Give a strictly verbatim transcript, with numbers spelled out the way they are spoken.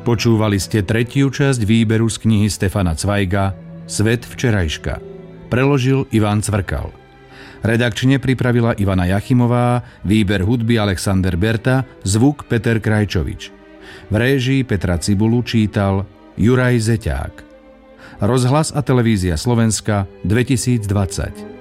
Počúvali ste tretiu časť výberu z knihy Stefana Cvajga Svet včerajška. Preložil Ivan Cvrkal. Redakčne pripravila Ivana Jachimová, výber hudby Alexander Berta, zvuk Peter Krajčovič. V réžii Petra Cibulu čítal Juraj Zeťák. Rozhlas a televízia Slovenska dvetisícdvadsať.